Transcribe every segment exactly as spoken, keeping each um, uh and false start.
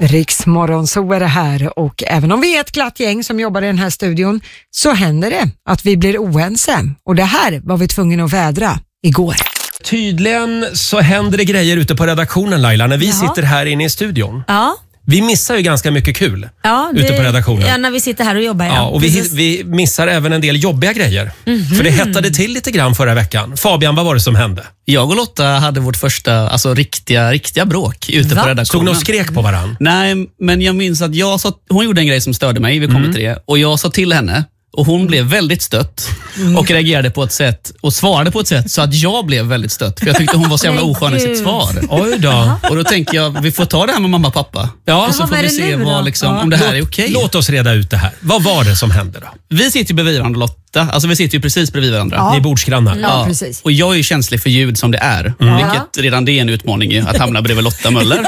Riksmorgon så är det här, och även om vi är ett glatt gäng som jobbar i den här studion så händer det att vi blir oense, och det här var vi tvungna att vädra igår. Tydligen så händer det grejer ute på redaktionen, Laila, när vi Jaha. sitter här inne i studion. Ja. Vi missar ju ganska mycket kul Ja, det, ute på redaktionen. Ja, när vi sitter här och jobbar. Ja, Ja, och vi, vi missar även en del jobbiga grejer. Mm-hmm. För det hettade till lite grann förra veckan. Fabian, vad var det som hände? Jag och Lotta hade vårt första alltså, riktiga, riktiga bråk ute Va? på redaktionen. Stod ni och skrek på varann? Nej, men jag minns att jag sa, hon gjorde en grej som störde mig, vi kom mm. till det. Och jag sa till henne, och hon blev väldigt stött mm. och reagerade på ett sätt och svarade på ett sätt så att jag blev väldigt stött. För jag tyckte hon var så jävla oskön i sitt svar. Oj då. Och då tänker jag, vi får ta det här med mamma och pappa. Ja, och så får vi se vad, liksom, om det här är okej. Låt oss reda ut det här. Vad var det som hände då? Vi sitter ju bredvid varandra, Lotta. Alltså vi sitter ju precis bredvid varandra. Ja. Ni är bordsgrannar. Ja, ja, precis. Och jag är ju känslig för ljud som det är. Mm. Vilket redan det är en utmaning ju, att hamna bredvid Lotta Möller.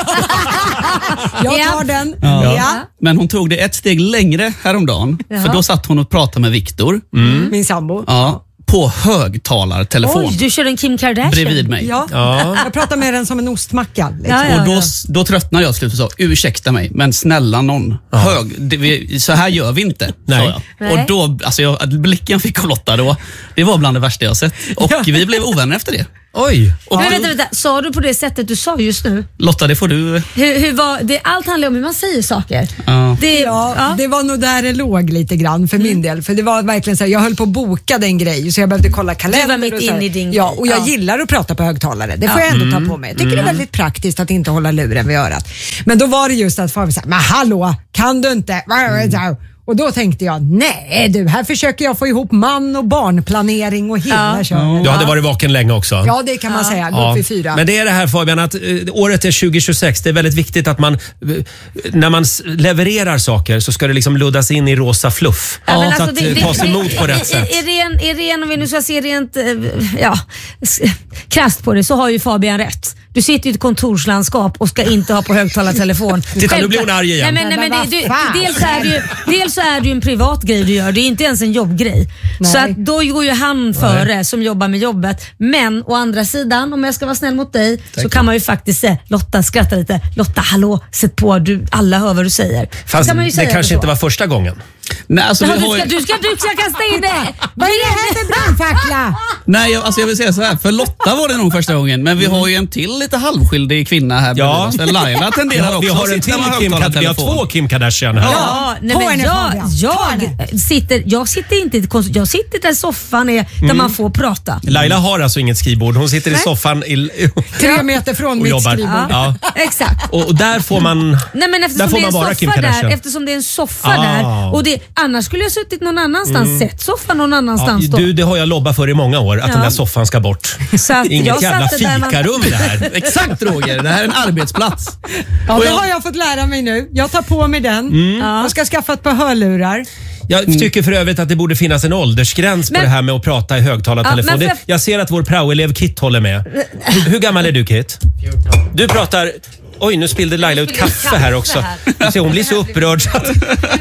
Jag tar den. Ja. Ja. Men hon tog det ett steg längre häromdagen. Jaha. För då satt hon och pratade med Viktor. Mm. Min sambo. Ja, på högtalartelefon. Oj, du kör en Kim Kardashian. Bredvid mig. Ja. Ja. Jag pratar med den som en ostmacka. Liksom. Ja, ja. Och då, då tröttnade jag till slut och sa, ursäkta mig, men snälla någon. Hög, det, vi, så här gör vi inte, Nej. sa jag. Nej. Och då, alltså jag, blicken fick av Lotta då, det var bland det värsta jag sett. Och vi blev ovänner efter det. Oj. Och Men du, vänta, vänta, sa du på det sättet du sa just nu? Lotta, det får du... Hur, hur var, det, allt handlar om hur man säger saker. Ja. Det, Ja, ja. det var nog där det låg lite grann för min del. För det var verkligen så här, jag höll på att boka den grej så jag behövde kolla kalender. Du var mitt och så här. inne i din Ja, grej. och jag Ja. gillar att prata på högtalare. Det får Ja. jag ändå ta på mig. Jag tycker det är väldigt praktiskt att inte hålla luren vid örat. Men då var det just att Fabian sa, men hallå, kan du inte? Mm. Och då tänkte jag, nej du, här försöker jag få ihop man och barnplanering och hela Ja. köret. Du hade varit vaken länge också. Ja, det kan man säga. Gå Ja. upp vid fyra. Men det är det här, Fabian, att eh, året är tjugo tjugosex. Det är väldigt viktigt att man, eh, när man s- levererar saker så ska det liksom luddas in i rosa fluff. Ja, men så alltså, att det- eh, det- tas emot på det- rätt i- sätt. I, i, ren, I ren, om vi nu ska se rent eh, ja, s- krasst på det, så har ju Fabian rätt. Du sitter i ett kontorslandskap och ska inte ha på högtalartelefon. Titta, nu blir hon arg igen. Nej, men, nej, men Men det, vad fan? du, dels, är det ju, dels så är det ju en privat grej du gör, det är inte ens en jobbgrej. Nej. Så att då går ju han före som jobbar med jobbet. Men å andra sidan, om jag ska vara snäll mot dig, så kan man ju faktiskt säga, Lotta skrattar lite, Lotta hallå, sätt på, du, alla hör vad du säger. Fast kan man ju det säga kanske så. inte var första gången. Nej, alltså, Ja, vi du, har ska, ju, du, ska, du ska kasta in det! Vad är det här för brandfackla? nej, jag, alltså jag vill säga så här. För Lotta var det nog första gången. Men vi har ju en till lite halvskyldig kvinna här. Ja. bredvid oss. Laila tenderar Ja, också vi har att en till sitta med Kim Kardashian. Vi har högtalartelefon. två Kim Kardashian här. Ja, nej, Ta men henne, jag, Fabian. Ta jag, sitter, jag sitter inte i ett konst- jag sitter där soffan är, där man får prata. Laila har alltså inget skrivbord. Hon sitter i soffan i, Tre meter från och mitt jobbar. skrivbord. Ja. Exakt. Och, och där får man... Nej, men Där eftersom får det är man en vara Kim soffa Kardashian. där, eftersom det är en soffa Ah. där och det, annars skulle jag suttit någon annanstans, sett soffan någon annanstans då. Du, det har jag lobbat för i många år, att Ja. den där soffan ska bort. Så att Inget jag jävla satte där man- fikarum det här. Exakt, Roger. Det här är en arbetsplats. Ja, Och det jag- har jag fått lära mig nu. Jag tar på mig den. Jag ska skaffa ett par hörlurar. Jag tycker för övrigt att det borde finnas en åldersgräns på Men- det här med att prata i högtalartelefon. Ja, men för- Det- Jag ser att vår praoelev Kit håller med. Hur, hur gammal är du, Kit? fjorton. Du pratar... Oj, nu spillde Laila ut kaffe här också. Du ser, hon blir så upprörd så att... Men,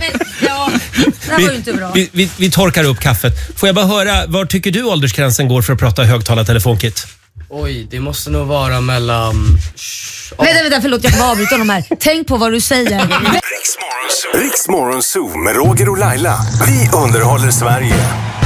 ja, det här var ju inte bra. Vi, vi, vi torkar upp kaffet. Får jag bara höra, var tycker du åldersgränsen går för att prata i högtalartelefon, Kit? Oj, det måste nog vara mellan... Vänta, vänta, förlåt, jag får avbryta honom här. Tänk på vad du säger. Riksmorgon Zoo med Roger och Laila. Vi underhåller Sverige.